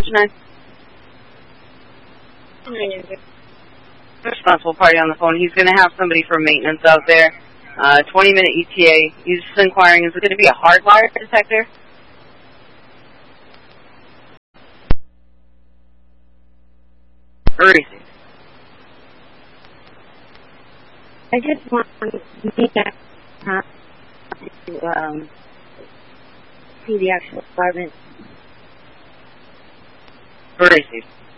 9. Responsible party on the phone. He's going to have somebody from maintenance out there. 20-minute ETA. He's just inquiring, is it going to be a hardwire detector? Or is it? I just want to see the actual apartment. Or is it?